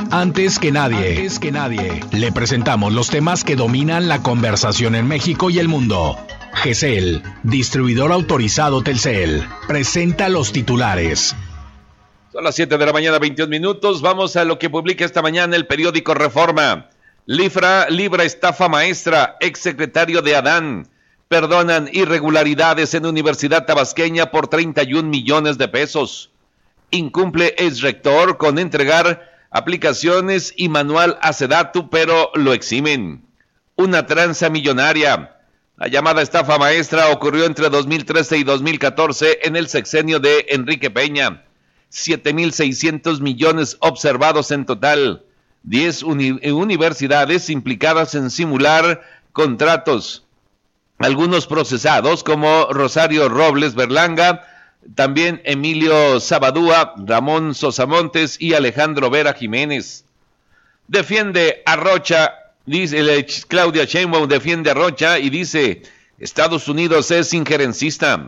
Antes que nadie, le presentamos los temas que dominan la conversación en México y el mundo. GESEL, distribuidor autorizado Telcel, presenta los titulares. Son las 7 de la mañana, 21 minutos. Vamos a lo que publica esta mañana el periódico Reforma. Libra estafa maestra, exsecretario de Adán. Perdonan irregularidades en Universidad Tabasqueña por 31 millones de pesos. Incumple exrector con entregar aplicaciones y manual a Sedatu, pero lo eximen. Una tranza millonaria. La llamada estafa maestra ocurrió entre 2013 y 2014 en el sexenio de Enrique Peña. 7,600 millones observados en total. 10 universidades implicadas en simular contratos. Algunos procesados como Rosario Robles Berlanga, también Emilio Sabadúa, Ramón Sosamontes y Alejandro Vera Jiménez. Defiende a Rocha, dice Claudia Sheinbaum defiende a Rocha y dice, Estados Unidos es injerencista.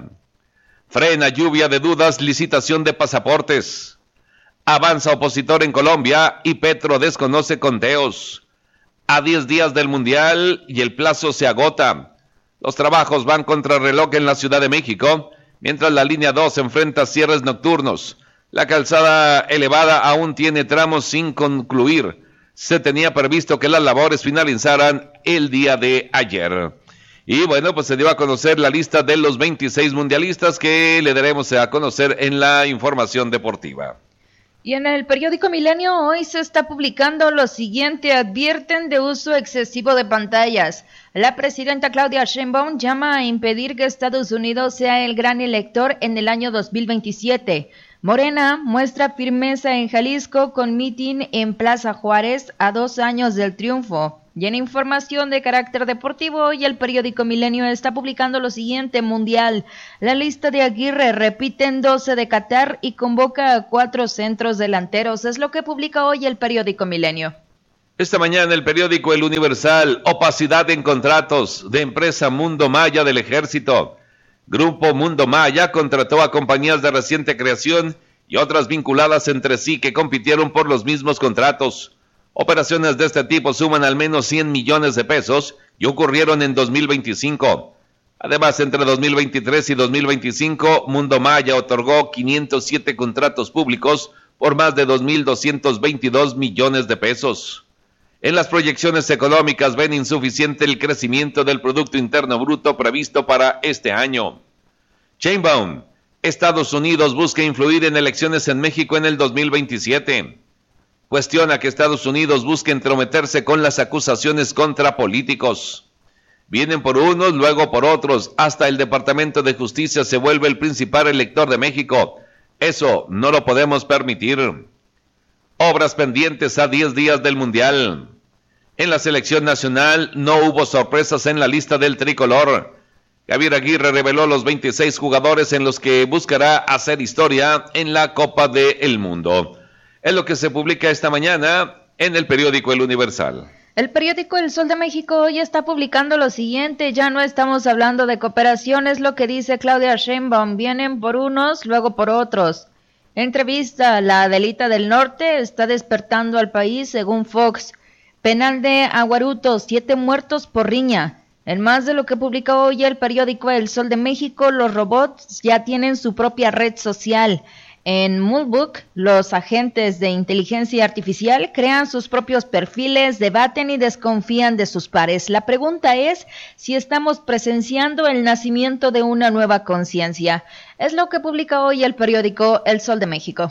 Frena lluvia de dudas, licitación de pasaportes. Avanza opositor en Colombia y Petro desconoce conteos. A 10 días del Mundial y el plazo se agota. Los trabajos van contra reloj en la Ciudad de México, mientras la línea 2 enfrenta cierres nocturnos. La calzada elevada aún tiene tramos sin concluir. Se tenía previsto que las labores finalizaran el día de ayer. Y bueno, pues se dio a conocer la lista de los 26 mundialistas que le daremos a conocer en la información deportiva. Y en el periódico Milenio hoy se está publicando lo siguiente: advierten de uso excesivo de pantallas. La presidenta Claudia Sheinbaum llama a impedir que Estados Unidos sea el gran elector en el año 2027. Morena muestra firmeza en Jalisco con mitin en Plaza Juárez a 2 años del triunfo. Y en información de carácter deportivo, hoy el periódico Milenio está publicando lo siguiente: Mundial. La lista de Aguirre repite en 12 de Qatar y convoca a 4 centros delanteros. Es lo que publica hoy el periódico Milenio. Esta mañana el periódico El Universal, opacidad en contratos de empresa Mundo Maya del Ejército. Grupo Mundo Maya contrató a compañías de reciente creación y otras vinculadas entre sí que compitieron por los mismos contratos. Operaciones de este tipo suman al menos 100 millones de pesos y ocurrieron en 2025. Además, entre 2023 y 2025, Mundo Maya otorgó 507 contratos públicos por más de 2,222 millones de pesos. En las proyecciones económicas ven insuficiente el crecimiento del Producto Interno Bruto previsto para este año. Sheinbaum, Estados Unidos busca influir en elecciones en México en el 2027. Cuestiona que Estados Unidos busque entrometerse con las acusaciones contra políticos. Vienen por unos, luego por otros, hasta el Departamento de Justicia se vuelve el principal elector de México. Eso no lo podemos permitir. Obras pendientes a 10 días del Mundial. En la selección nacional no hubo sorpresas en la lista del tricolor. Javier Aguirre reveló los 26 jugadores en los que buscará hacer historia en la Copa del Mundo. Es lo que se publica esta mañana en el periódico El Universal. El periódico El Sol de México hoy está publicando lo siguiente: ya no estamos hablando de cooperación, es lo que dice Claudia Sheinbaum, vienen por unos, luego por otros. Entrevista: la Adelita del Norte está despertando al país según Fox. Penal de Aguaruto, 7 muertos por riña. En más de lo que publica hoy el periódico El Sol de México, los robots ya tienen su propia red social. En Moodbook, los agentes de inteligencia artificial crean sus propios perfiles, debaten y desconfían de sus pares. La pregunta es si estamos presenciando el nacimiento de una nueva conciencia. Es lo que publica hoy el periódico El Sol de México.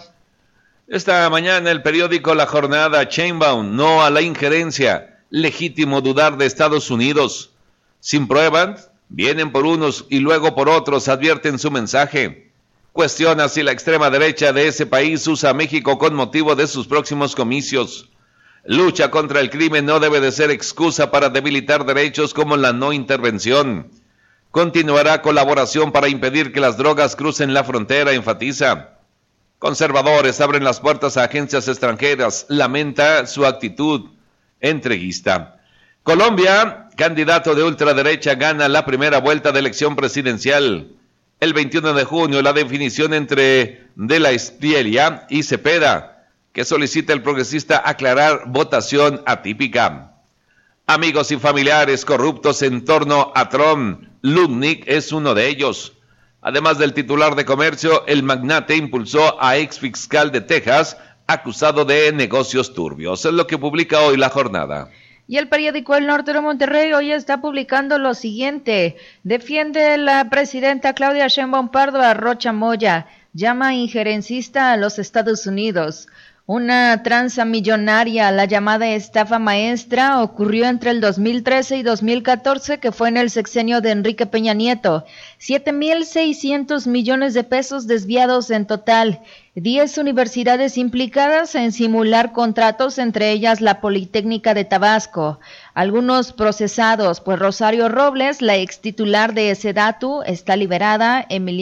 Esta mañana el periódico La Jornada, Sheinbaum, no a la injerencia. Legítimo dudar de Estados Unidos. Sin pruebas, vienen por unos y luego por otros, advierten su mensaje. Cuestiona si la extrema derecha de ese país usa a México con motivo de sus próximos comicios. Lucha contra el crimen no debe de ser excusa para debilitar derechos como la no intervención. Continuará colaboración para impedir que las drogas crucen la frontera, enfatiza. Conservadores abren las puertas a agencias extranjeras, lamenta su actitud entreguista. Colombia, candidato de ultraderecha, gana la primera vuelta de elección presidencial. El 21 de junio, la definición entre De la Espriella y Cepeda. que solicita el progresista aclarar votación atípica. Amigos y familiares corruptos en torno a Trump, Lutnick es uno de ellos. Además del titular de comercio, el magnate impulsó a ex fiscal de Texas acusado de negocios turbios. Es lo que publica hoy La Jornada. Y el periódico El Norte de Monterrey hoy está publicando lo siguiente. Defiende la presidenta Claudia Sheinbaum Pardo a Rocha Moya. Llama injerencista a los Estados Unidos. Una tranza millonaria, la llamada estafa maestra, ocurrió entre el 2013 y 2014, que fue en el sexenio de Enrique Peña Nieto. 7,600 millones de pesos desviados en total. 10 universidades implicadas en simular contratos, entre ellas la Politécnica de Tabasco. Algunos procesados, pues Rosario Robles, la ex titular de Sedatu, está liberada.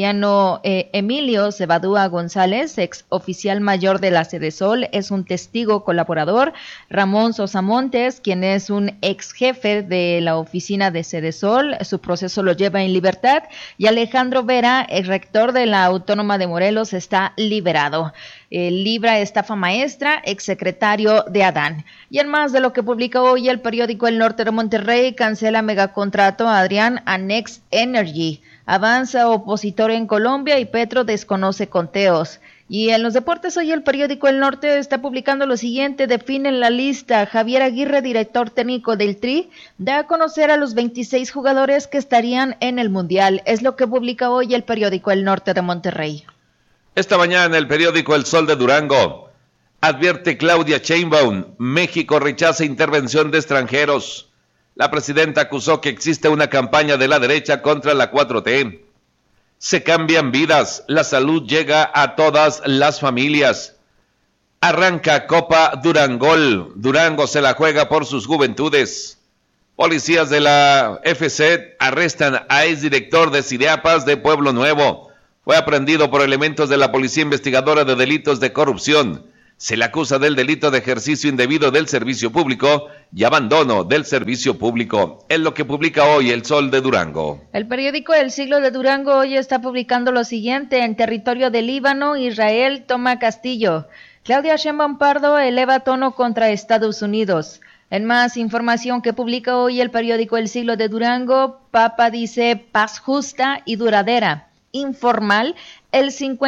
Emilio Cebadúa González, ex oficial mayor de la Sedesol, es un testigo colaborador. Ramón Sosa Montes, quien es un ex jefe de la oficina de Sedesol, su proceso lo lleva en libertad. Y Alejandro Vera, el rector de la Autónoma de Morelos, está liberado. Libra estafa maestra, exsecretario de Adán. Y en más de lo que publica hoy el periódico El Norte de Monterrey, cancela megacontrato a Adrián a Next Energy. Avanza opositor en Colombia y Petro desconoce conteos. Y en los deportes hoy el periódico El Norte está publicando lo siguiente, definen la lista. Javier Aguirre, director técnico del Tri, da a conocer a los 26 jugadores que estarían en el Mundial. Es lo que publica hoy el periódico El Norte de Monterrey. Esta mañana el periódico El Sol de Durango advierte Claudia Sheinbaum, México rechaza intervención de extranjeros. La presidenta acusó que existe una campaña de la derecha contra la 4T. Se cambian vidas, la salud llega a todas las familias. Arranca Copa Durangol, Durango se la juega por sus juventudes. Policías de la FC arrestan a exdirector de Cideapas de Pueblo Nuevo. Fue aprehendido por elementos de la Policía Investigadora de Delitos de Corrupción. Se le acusa del delito de ejercicio indebido del servicio público y abandono del servicio público. Es lo que publica hoy El Sol de Durango. El periódico El Siglo de Durango hoy está publicando lo siguiente. En territorio del Líbano, Israel toma Castillo. Claudia Sheinbaum Pardo eleva tono contra Estados Unidos. En más información que publica hoy el periódico El Siglo de Durango, Papa dice paz justa y duradera. Informal, el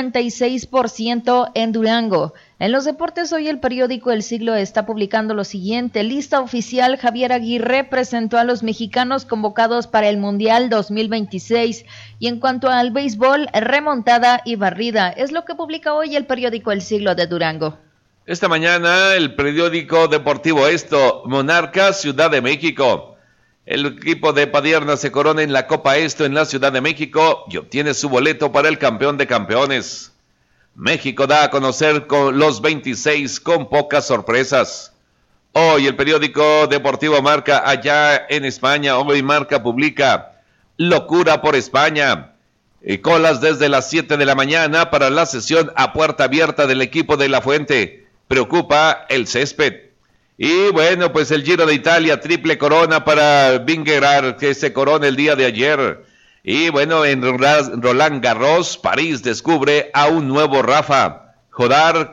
56% en Durango. En los deportes hoy el periódico El Siglo está publicando lo siguiente. Lista oficial, Javier Aguirre presentó a los mexicanos convocados para el Mundial 2026. Y en cuanto al béisbol, remontada y barrida. Es lo que publica hoy el periódico El Siglo de Durango. Esta mañana el periódico deportivo Esto, Monarcas, Ciudad de México. El equipo de Padierna se corona en la Copa Esto en la Ciudad de México y obtiene su boleto para el campeón de campeones. México da a conocer con los 26 con pocas sorpresas. Hoy el periódico deportivo Marca allá en España, hoy Marca publica locura por España. Colas desde las 7 de la mañana para la sesión a puerta abierta del equipo de La Fuente. Preocupa el césped. Y bueno, pues el Giro de Italia, triple corona para Vingegaard, que se corona el día de ayer. Y bueno, en Roland Garros, París descubre a un nuevo Rafa. Jodar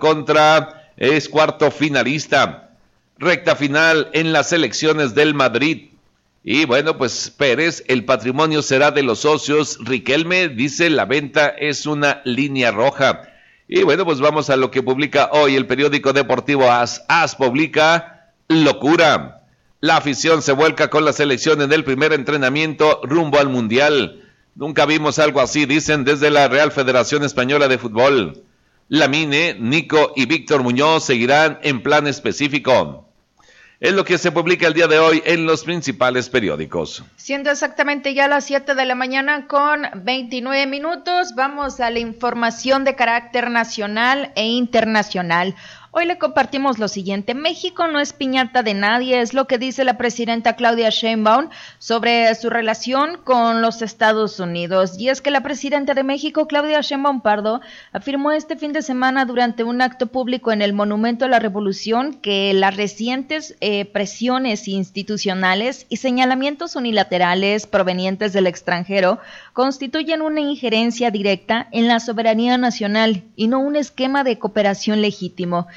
es cuarto finalista. Recta final en las elecciones del Madrid. Y bueno, pues Pérez, el patrimonio será de los socios. Riquelme dice la venta es una línea roja. Y bueno, pues vamos a lo que publica hoy el periódico deportivo AS publica locura. La afición se vuelca con la selección en el primer entrenamiento rumbo al Mundial. Nunca vimos algo así, dicen desde la Real Federación Española de Fútbol. Lamine, Nico y Víctor Muñoz seguirán en plan específico. Es lo que se publica el día de hoy en los principales periódicos. Siendo exactamente ya las 7 de la mañana con 29 minutos, vamos a la información de carácter nacional e internacional. Hoy le compartimos lo siguiente. México no es piñata de nadie, es lo que dice la presidenta Claudia Sheinbaum sobre su relación con los Estados Unidos. Y es que la presidenta de México, Claudia Sheinbaum Pardo, afirmó este fin de semana durante un acto público en el Monumento a la Revolución que las recientes presiones institucionales y señalamientos unilaterales provenientes del extranjero constituyen una injerencia directa en la soberanía nacional y no un esquema de cooperación legítimo.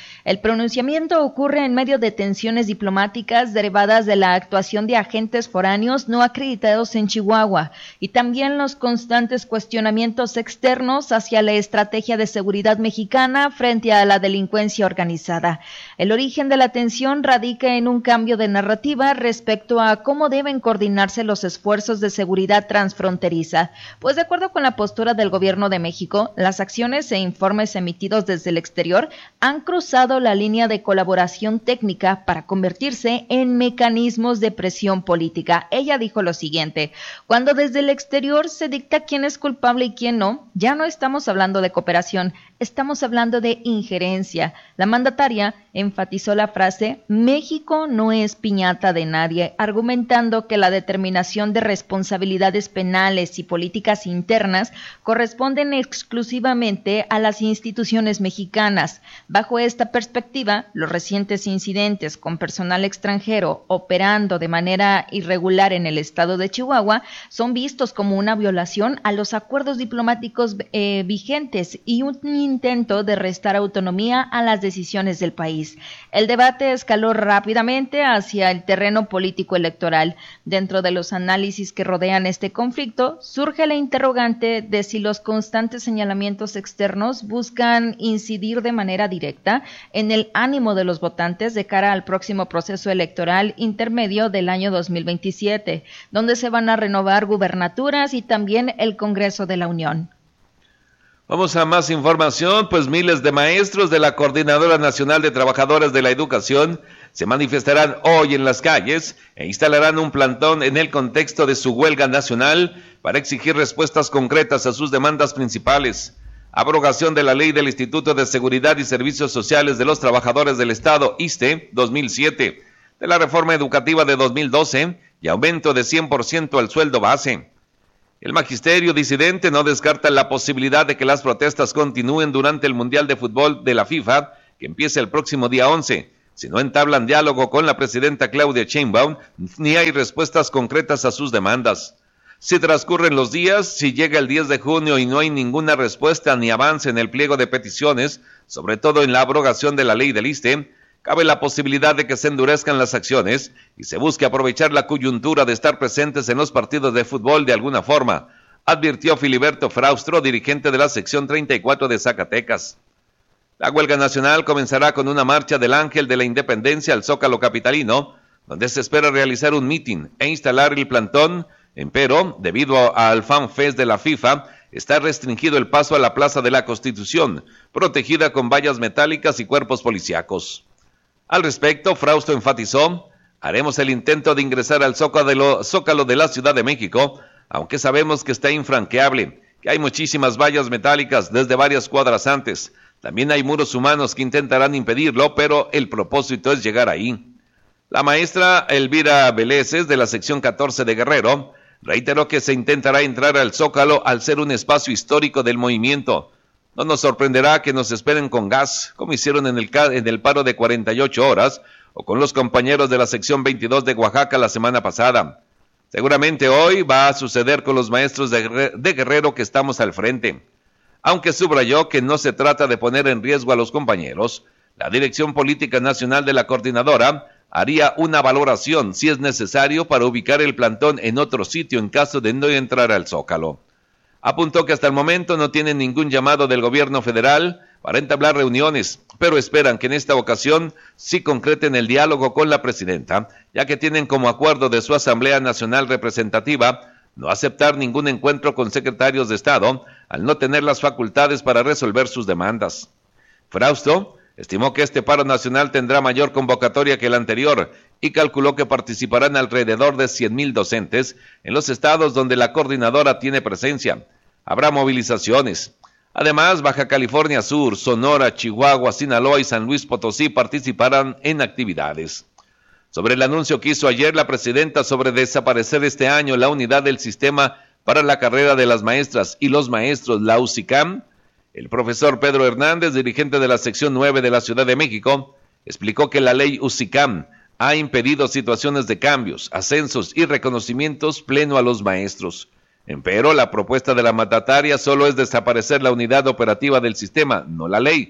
El pronunciamiento ocurre en medio de tensiones diplomáticas derivadas de la actuación de agentes foráneos no acreditados en Chihuahua y también los constantes cuestionamientos externos hacia la estrategia de seguridad mexicana frente a la delincuencia organizada. El origen de la tensión radica en un cambio de narrativa respecto a cómo deben coordinarse los esfuerzos de seguridad transfronteriza, pues de acuerdo con la postura del Gobierno de México, las acciones e informes emitidos desde el exterior han cruzado la línea de colaboración técnica para convertirse en mecanismos de presión política. Ella dijo lo siguiente: cuando desde el exterior se dicta quién es culpable y quién no, ya no estamos hablando de cooperación, estamos hablando de injerencia. La mandataria enfatizó la frase "México no es piñata de nadie", argumentando que la determinación de responsabilidades penales y políticas internas corresponden exclusivamente a las instituciones mexicanas. Bajo esta perspectiva, los recientes incidentes con personal extranjero operando de manera irregular en el estado de Chihuahua son vistos como una violación a los acuerdos diplomáticos vigentes y un intento de restar autonomía a las decisiones del país. El debate escaló rápidamente hacia el terreno político electoral. Dentro de los análisis que rodean este conflicto, surge la interrogante de si los constantes señalamientos externos buscan incidir de manera directa en el ánimo de los votantes de cara al próximo proceso electoral intermedio del año 2027, donde se van a renovar gubernaturas y también el Congreso de la Unión. Vamos a más información, pues miles de maestros de la Coordinadora Nacional de Trabajadores de la Educación se manifestarán hoy en las calles e instalarán un plantón en el contexto de su huelga nacional para exigir respuestas concretas a sus demandas principales: abrogación de la ley del Instituto de Seguridad y Servicios Sociales de los Trabajadores del Estado, ISSSTE, 2007, de la reforma educativa de 2012 y aumento de 100% al sueldo base. El magisterio disidente no descarta la posibilidad de que las protestas continúen durante el Mundial de Fútbol de la FIFA, que empieza el próximo día 11, si no entablan diálogo con la presidenta Claudia Sheinbaum, ni hay respuestas concretas a sus demandas. Si transcurren los días, si llega el 10 de junio y no hay ninguna respuesta ni avance en el pliego de peticiones, sobre todo en la abrogación de la ley del ISSSTE, cabe la posibilidad de que se endurezcan las acciones y se busque aprovechar la coyuntura de estar presentes en los partidos de fútbol de alguna forma, advirtió Filiberto Fraustro, dirigente de la sección 34 de Zacatecas. La huelga nacional comenzará con una marcha del Ángel de la Independencia al Zócalo capitalino, donde se espera realizar un mitin e instalar el plantón, empero, debido al Fan Fest de la FIFA, está restringido el paso a la Plaza de la Constitución, protegida con vallas metálicas y cuerpos policíacos. Al respecto, Frausto enfatizó: haremos el intento de ingresar al Zócalo de la Ciudad de México, aunque sabemos que está infranqueable, que hay muchísimas vallas metálicas desde varias cuadras antes. También hay muros humanos que intentarán impedirlo, pero el propósito es llegar ahí. La maestra Elvira Veleses, de la sección 14 de Guerrero, reiteró que se intentará entrar al Zócalo al ser un espacio histórico del movimiento. No nos sorprenderá que nos esperen con gas, como hicieron en el paro de 48 horas, o con los compañeros de la sección 22 de Oaxaca la semana pasada. Seguramente hoy va a suceder con los maestros de Guerrero que estamos al frente. Aunque subrayó que no se trata de poner en riesgo a los compañeros, la Dirección Política Nacional de la Coordinadora haría una valoración si es necesario para ubicar el plantón en otro sitio en caso de no entrar al Zócalo. Apuntó que hasta el momento no tienen ningún llamado del gobierno federal para entablar reuniones, pero esperan que en esta ocasión sí concreten el diálogo con la presidenta, ya que tienen como acuerdo de su Asamblea Nacional Representativa no aceptar ningún encuentro con secretarios de Estado al no tener las facultades para resolver sus demandas. Frausto estimó que este paro nacional tendrá mayor convocatoria que el anterior y calculó que participarán alrededor de 100,000 docentes en los estados donde la coordinadora tiene presencia. Habrá movilizaciones. Además, Baja California Sur, Sonora, Chihuahua, Sinaloa y San Luis Potosí participarán en actividades. Sobre el anuncio que hizo ayer la presidenta sobre desaparecer este año la unidad del sistema para la carrera de las maestras y los maestros, la USICAM, el profesor Pedro Hernández, dirigente de la sección 9 de la Ciudad de México, explicó que la ley USICAM ha impedido situaciones de cambios, ascensos y reconocimientos pleno a los maestros. Empero, la propuesta de la mandataria solo es desaparecer la unidad operativa del sistema, no la ley,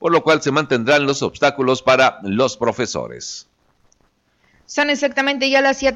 por lo cual se mantendrán los obstáculos para los profesores. Son exactamente ya las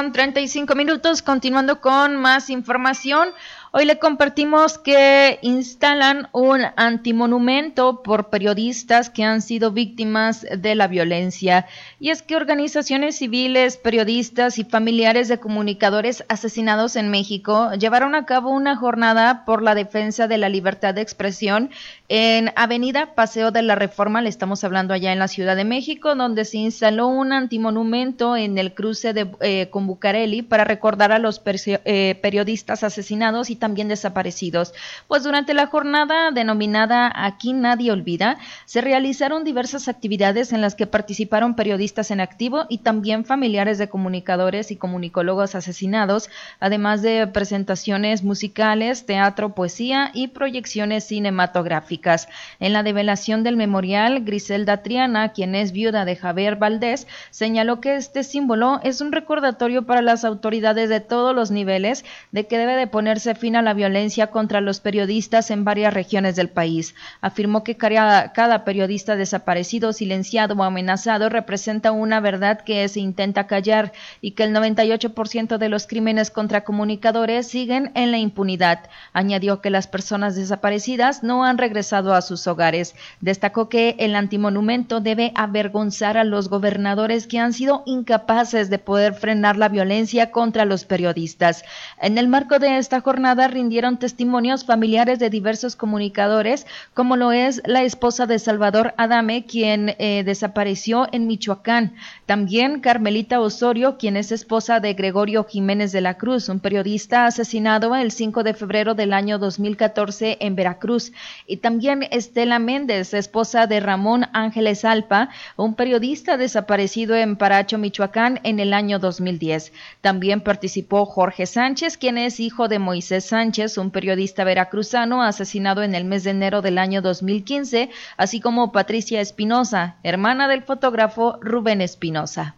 7:35, continuando con más información. Hoy le compartimos que instalan un antimonumento por periodistas que han sido víctimas de la violencia. Y es que organizaciones civiles, periodistas y familiares de comunicadores asesinados en México llevaron a cabo una jornada por la defensa de la libertad de expresión en Avenida Paseo de la Reforma. Le estamos hablando allá en la Ciudad de México, donde se instaló un antimonumento en el cruce con Bucareli para recordar a los periodistas asesinados y también desaparecidos. Pues durante la jornada denominada Aquí Nadie Olvida, se realizaron diversas actividades en las que participaron periodistas en activo y también familiares de comunicadores y comunicólogos asesinados, además de presentaciones musicales, teatro, poesía y proyecciones cinematográficas. En la develación del memorial, Griselda Triana, quien es viuda de Javier Valdés, señaló que este símbolo es un recordatorio para las autoridades de todos los niveles de que debe de ponerse fin a la violencia contra los periodistas en varias regiones del país. Afirmó que cada periodista desaparecido, silenciado o amenazado representa una verdad que se intenta callar y que el 98% de los crímenes contra comunicadores siguen en la impunidad. Añadió que las personas desaparecidas no han regresado a sus hogares. Destacó que el antimonumento debe avergonzar a los gobernadores que han sido incapaces de poder frenar la violencia contra los periodistas. En el marco de esta jornada rindieron testimonios familiares de diversos comunicadores, como lo es la esposa de Salvador Adame, quien desapareció en Michoacán. También Carmelita Osorio, quien es esposa de Gregorio Jiménez de la Cruz, un periodista asesinado el 5 de febrero del año 2014 en Veracruz. Y también Estela Méndez, esposa de Ramón Ángeles Alpa, un periodista desaparecido en Paracho, Michoacán, en el año 2010. También participó Jorge Sánchez, quien es hijo de Moisés Sánchez, un periodista veracruzano asesinado en el mes de enero del año 2015, así como Patricia Espinosa, hermana del fotógrafo Rubén Espinosa.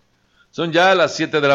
Son ya las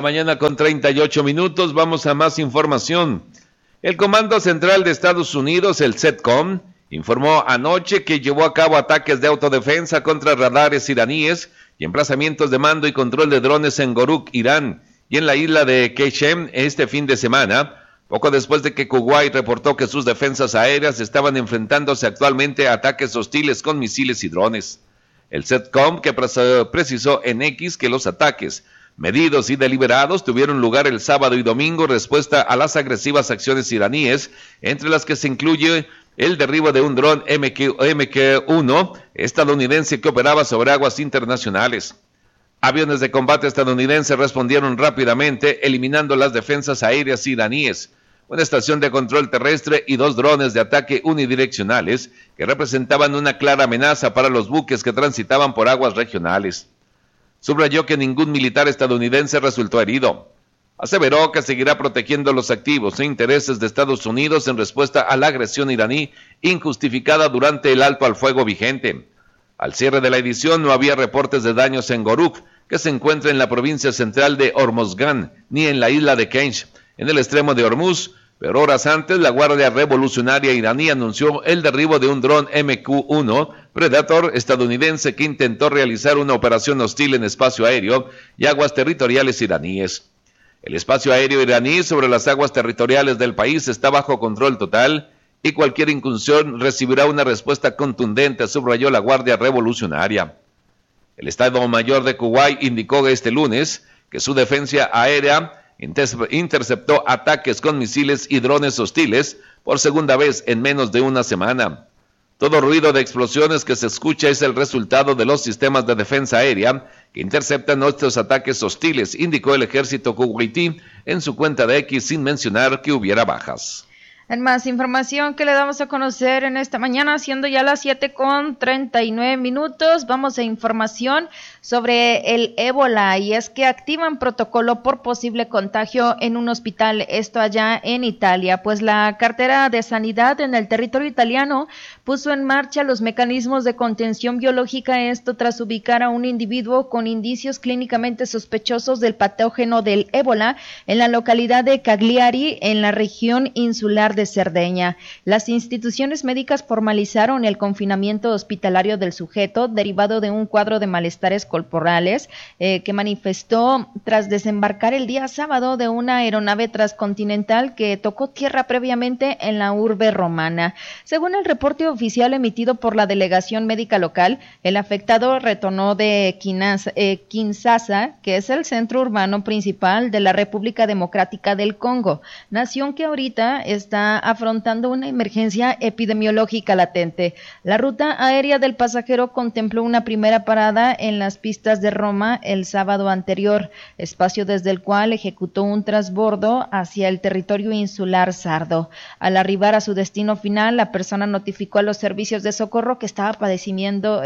7:38 a.m. Vamos a más información. El Comando Central de Estados Unidos, el CENTCOM, informó anoche que llevó a cabo ataques de autodefensa contra radares iraníes y emplazamientos de mando y control de drones en Goruk, Irán, y en la isla de Keshem este fin de semana, poco después de que Kuwait reportó que sus defensas aéreas estaban enfrentándose actualmente a ataques hostiles con misiles y drones. El CENTCOM que precisó en X que los ataques, medidos y deliberados, tuvieron lugar el sábado y domingo en respuesta a las agresivas acciones iraníes, entre las que se incluye el derribo de un dron MQ-1 estadounidense que operaba sobre aguas internacionales. Aviones de combate estadounidenses respondieron rápidamente, eliminando las defensas aéreas iraníes, una estación de control terrestre y 2 drones de ataque unidireccionales que representaban una clara amenaza para los buques que transitaban por aguas regionales. Subrayó que ningún militar estadounidense resultó herido. Aseveró que seguirá protegiendo los activos e intereses de Estados Unidos en respuesta a la agresión iraní injustificada durante el alto al fuego vigente. Al cierre de la edición no había reportes de daños en Goruk, que se encuentra en la provincia central de Hormozgan, ni en la isla de Kench, en el extremo de Hormuz, pero horas antes la Guardia Revolucionaria iraní anunció el derribo de un dron MQ-1 Predator estadounidense que intentó realizar una operación hostil en espacio aéreo y aguas territoriales iraníes. El espacio aéreo iraní sobre las aguas territoriales del país está bajo control total y cualquier incursión recibirá una respuesta contundente, subrayó la Guardia Revolucionaria. El Estado Mayor de Kuwait indicó este lunes que su defensa aérea interceptó ataques con misiles y drones hostiles por segunda vez en menos de una semana. Todo ruido de explosiones que se escucha es el resultado de los sistemas de defensa aérea que interceptan nuestros ataques hostiles, indicó el ejército kuwaití en su cuenta de X sin mencionar que hubiera bajas. En más información que le damos a conocer en esta mañana, siendo ya las 7:39, vamos a información sobre el ébola, y es que activan protocolo por posible contagio en un hospital, esto allá en Italia, pues la cartera de sanidad en el territorio italiano puso en marcha los mecanismos de contención biológica, esto tras ubicar a un individuo con indicios clínicamente sospechosos del patógeno del ébola en la localidad de Cagliari, en la región insular de de Cerdeña. Las instituciones médicas formalizaron el confinamiento hospitalario del sujeto derivado de un cuadro de malestares corporales que manifestó tras desembarcar el día sábado de una aeronave transcontinental que tocó tierra previamente en la urbe romana. Según el reporte oficial emitido por la delegación médica local, el afectado retornó de Kinshasa, que es el centro urbano principal de la República Democrática del Congo, nación que ahorita está afrontando una emergencia epidemiológica latente. La ruta aérea del pasajero contempló una primera parada en las pistas de Roma el sábado anterior, espacio desde el cual ejecutó un transbordo hacia el territorio insular sardo. Al arribar a su destino final, la persona notificó a los servicios de socorro que estaba padeciendo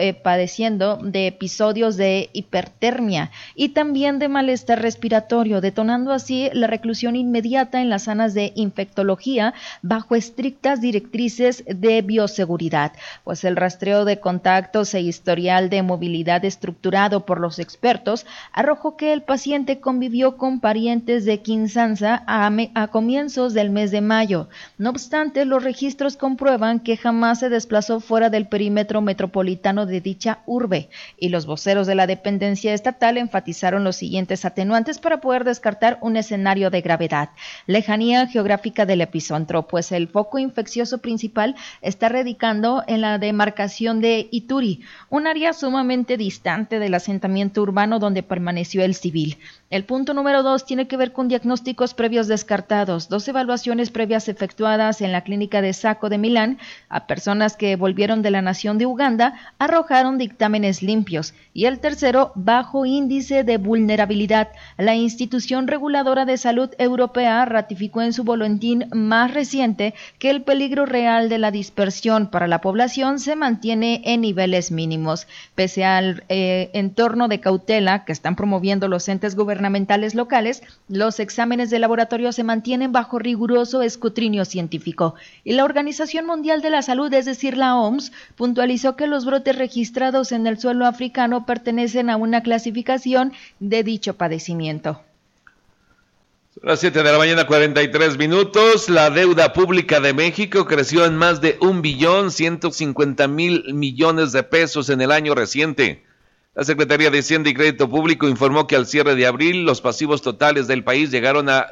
de episodios de hipertermia y también de malestar respiratorio, detonando así la reclusión inmediata en las salas de infectología bajo estrictas directrices de bioseguridad, pues el rastreo de contactos e historial de movilidad estructurado por los expertos arrojó que el paciente convivió con parientes de Kinshasa a comienzos del mes de mayo. No obstante, los registros comprueban que jamás se desplazó fuera del perímetro metropolitano de dicha urbe, y los voceros de la dependencia estatal enfatizaron los siguientes atenuantes para poder descartar un escenario de gravedad: lejanía geográfica del epicentro, pues el foco infeccioso principal está radicando en la demarcación de Ituri, un área sumamente distante del asentamiento urbano donde permaneció el civil. El punto número 2 tiene que ver con diagnósticos previos descartados. 2 evaluaciones previas efectuadas en la clínica de Sacco de Milán a personas que volvieron de la nación de Uganda arrojaron dictámenes limpios. Y el tercero, bajo índice de vulnerabilidad. La institución reguladora de salud europea ratificó en su boletín más reciente que el peligro real de la dispersión para la población se mantiene en niveles mínimos. Pese al entorno de cautela que están promoviendo los entes gubernamentales locales, los exámenes de laboratorio se mantienen bajo riguroso escrutinio científico. Y la Organización Mundial de la Salud, es decir, la OMS, puntualizó que los brotes registrados en el suelo africano pertenecen a una clasificación de dicho padecimiento. Son las 7 de la mañana, 43 minutos. La deuda pública de México creció en más de 1.150.000 millones de pesos en el año reciente. La Secretaría de Hacienda y Crédito Público informó que al cierre de abril los pasivos totales del país llegaron a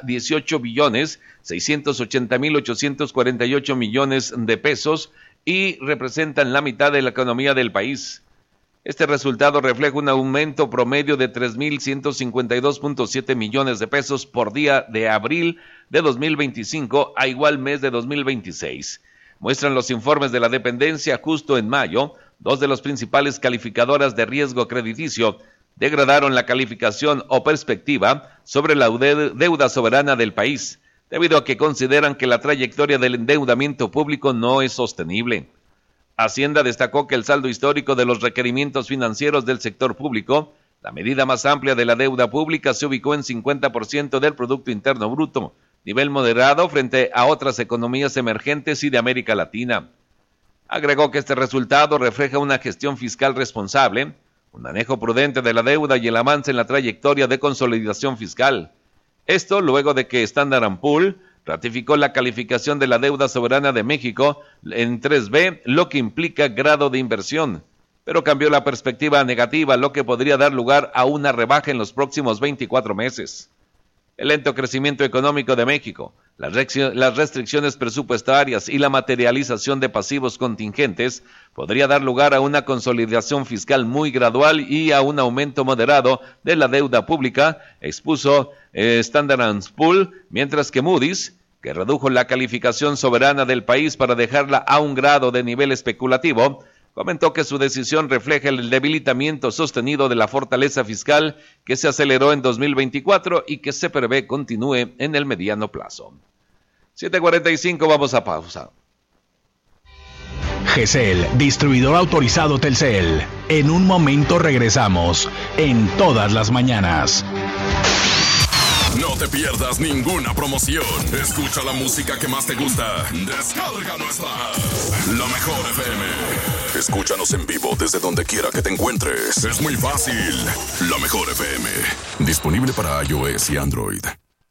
18.680.848 millones de pesos y representan la mitad de la economía del país. Este resultado refleja un aumento promedio de 3.152.7 millones de pesos por día de abril de 2025 a igual mes de 2026. Muestran los informes de la dependencia. Justo en mayo, 2 de las principales calificadoras de riesgo crediticio degradaron la calificación o perspectiva sobre la deuda soberana del país, debido a que consideran que la trayectoria del endeudamiento público no es sostenible. Hacienda destacó que el saldo histórico de los requerimientos financieros del sector público, la medida más amplia de la deuda pública, se ubicó en 50% del Producto Interno Bruto, nivel moderado frente a otras economías emergentes y de América Latina. Agregó que este resultado refleja una gestión fiscal responsable, un manejo prudente de la deuda y el avance en la trayectoria de consolidación fiscal. Esto luego de que Standard & Poor's ratificó la calificación de la deuda soberana de México en 3B, lo que implica grado de inversión, pero cambió la perspectiva negativa, lo que podría dar lugar a una rebaja en los próximos 24 meses. El lento crecimiento económico de México, las restricciones presupuestarias y la materialización de pasivos contingentes podría dar lugar a una consolidación fiscal muy gradual y a un aumento moderado de la deuda pública, expuso Standard & Poor's, mientras que Moody's, que redujo la calificación soberana del país para dejarla a un grado de nivel especulativo, comentó que su decisión refleja el debilitamiento sostenido de la fortaleza fiscal que se aceleró en 2024 y que se prevé continúe en el mediano plazo. 7:45, vamos a pausa. GESEL, distribuidor autorizado Telcel. En un momento regresamos, en todas las mañanas. No te pierdas ninguna promoción. Escucha la música que más te gusta. Descarga nuestra app, La Mejor FM. Escúchanos en vivo desde donde quiera que te encuentres. Es muy fácil. La Mejor FM. Disponible para iOS y Android.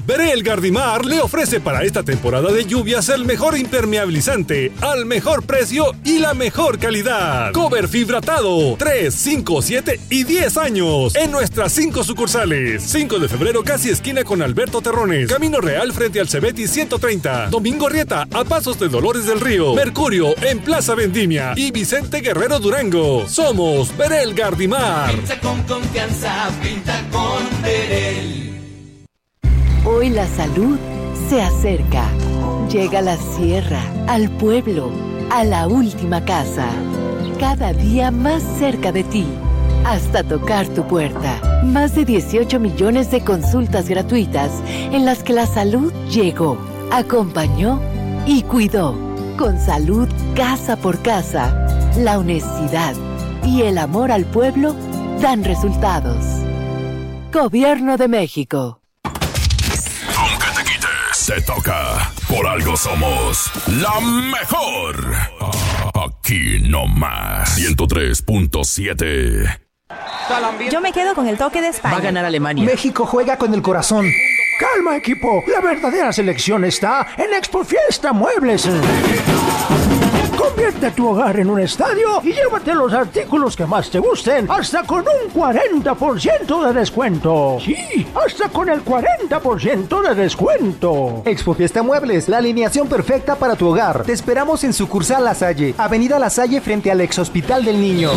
Berel Gardimar le ofrece para esta temporada de lluvias el mejor impermeabilizante, al mejor precio y la mejor calidad. Cover fibratado, 3, 5, 7 y 10 años. En nuestras 5 sucursales. 5 de febrero, casi esquina con Alberto Terrones. Camino Real frente al Cebeti 130. Domingo Arrieta, a pasos de Dolores del Río. Mercurio, en Plaza Vendimia. Y Vicente Guerrero Durango. Somos Berel Gardimar. Pinta con confianza, pinta con Berel. Hoy la salud se acerca. Llega a la sierra, al pueblo, a la última casa. Cada día más cerca de ti, hasta tocar tu puerta. Más de 18 millones de consultas gratuitas en las que la salud llegó, acompañó y cuidó. Con salud casa por casa, la honestidad y el amor al pueblo dan resultados. Gobierno de México. Aunque te quites, te toca. Por algo somos la mejor. Aquí no más. 103.7. Yo me quedo con el toque de España. Va a ganar Alemania. México juega con el corazón. Calma, equipo. La verdadera selección está en Expo Fiesta Muebles. Convierte tu hogar en un estadio y llévate los artículos que más te gusten hasta con un 40% de descuento. Sí, hasta con el 40% de descuento. Expo Fiesta Muebles, la alineación perfecta para tu hogar. Te esperamos en sucursal La Salle, Avenida La Salle frente al Ex Hospital del Niño.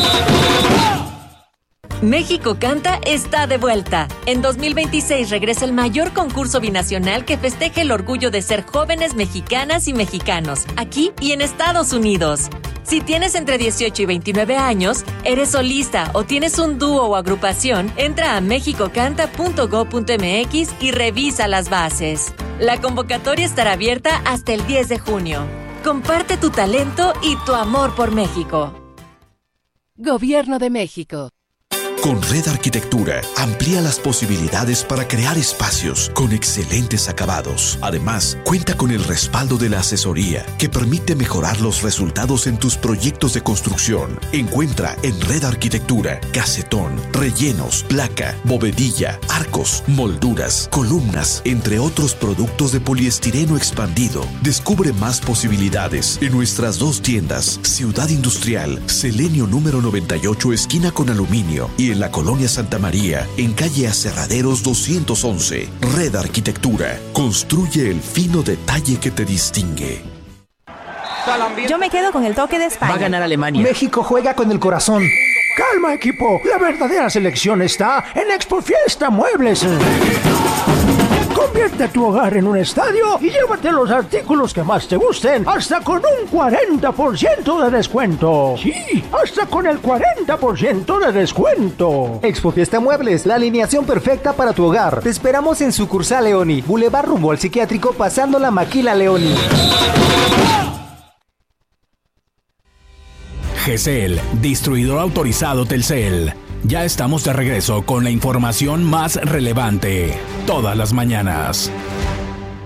México Canta está de vuelta. En 2026 regresa el mayor concurso binacional que festeje el orgullo de ser jóvenes mexicanas y mexicanos, aquí y en Estados Unidos. Si tienes entre 18 y 29 años, eres solista o tienes un dúo o agrupación, entra a mexicocanta.go.mx y revisa las bases. La convocatoria estará abierta hasta el 10 de junio. Comparte tu talento y tu amor por México. Gobierno de México. Con Red Arquitectura, amplía las posibilidades para crear espacios con excelentes acabados. Además, cuenta con el respaldo de la asesoría que permite mejorar los resultados en tus proyectos de construcción. Encuentra en Red Arquitectura casetón, rellenos, placa, bovedilla, arcos, molduras, columnas, entre otros productos de poliestireno expandido. Descubre más posibilidades en nuestras 2 tiendas, Ciudad Industrial, Selenio número 98, esquina con Aluminio, y en la Colonia Santa María, en calle Aserraderos 211. Red Arquitectura. Construye el fino detalle que te distingue. Yo me quedo con el toque de España. Va a ganar Alemania. México juega con el corazón. Calma, equipo. La verdadera selección está en Expo Fiesta Muebles. Convierte tu hogar en un estadio y llévate los artículos que más te gusten hasta con un 40% de descuento. Sí, hasta con el 40% de descuento. Expo Fiesta Muebles, la alineación perfecta para tu hogar. Te esperamos en sucursal Leoni, Boulevard rumbo al psiquiátrico, pasando la Maquila Leoni. GESEL, distribuidor autorizado Telcel. Ya estamos de regreso con la información más relevante, todas las mañanas.